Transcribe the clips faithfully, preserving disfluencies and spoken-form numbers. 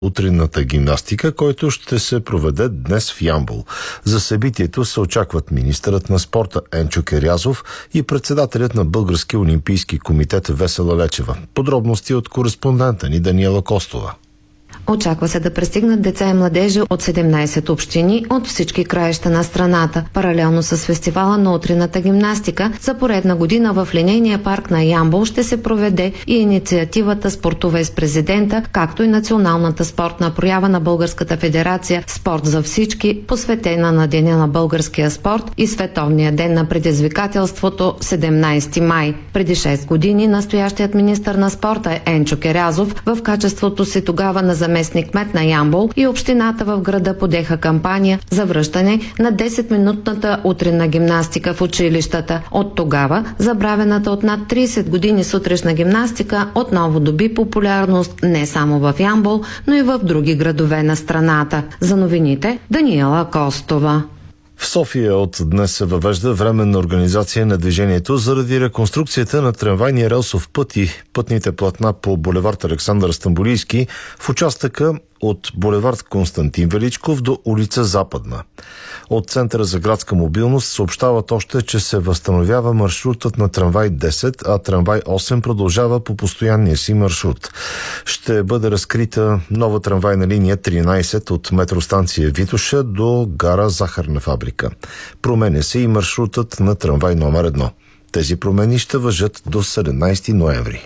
утринната гимнастика, който ще се проведе днес в Ямбол. За събитието се очакват министърът на спорта Енчо Керязов и председателят на Българския олимпийски комитет Весела Лечева. Подробности от кореспондента ни Даниела Костова. Очаква се да пристигнат деца и младежи от седемнайсет общини от всички краища на страната. Паралелно с фестивала на утринната гимнастика, за поредна година в линейния парк на Ямбол ще се проведе и инициативата Спортувай с президента, както и националната спортна проява на Българската федерация Спорт за всички, посветена на Деня на българския спорт и Световния ден на предизвикателството седемнайсети май. Преди шест години настоящият министър на спорта Енчо Керязов, в качеството си тогава на заместник-кмет на Ямбол, и общината в града подеха кампания за връщане на десетминутната утринна гимнастика в училищата. От тогава забравената от над трийсет години сутрешна гимнастика отново доби популярност не само в Ямбол, но и в други градове на страната. За новините Даниела Костова. В София от днес се въвежда временна организация на движението заради реконструкцията на трамвайния релсов път и пътните платна по булевард Александър Стамболийски в участъка от булевард Константин Величков до улица Западна. От Центъра за градска мобилност съобщават още, че се възстановява маршрутът на трамвай десет, а трамвай осем продължава по постоянния си маршрут. Ще бъде разкрита нова трамвайна линия тринайсет от метростанция Витоша до гара Захарна фабрика. Променя се и маршрутът на трамвай номер едно. Тези промени ще важат до седемнайсети ноември.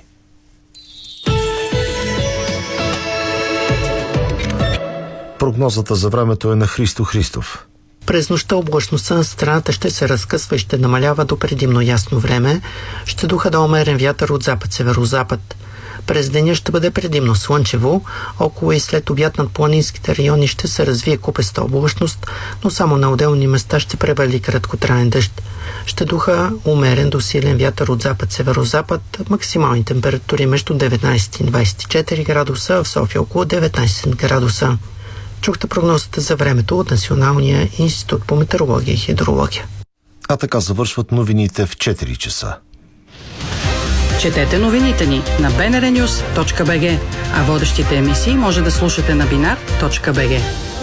Прогнозата за времето е на Христо Христов. През нощта облачността на страната ще се разкъсва и ще намалява до предимно ясно време. Ще духа да умерен вятър от запад-северозапад. През деня ще бъде предимно слънчево, около и след обяд над планинските райони ще се развие купеста облачност, но само на отделни места ще превали краткотраен дъжд. Ще духа умерен до силен вятър от запад-северозапад, максимални температури между деветнайсет и двайсет и четири градуса, в София около деветнайсет градуса. Чухте прогнозата за времето от Националния институт по метеорология и хидрология. А така завършват новините в четири часа. Четете новините ни на би ен ар нюз точка би джи, а водещите емисии може да слушате на бинар точка би джи.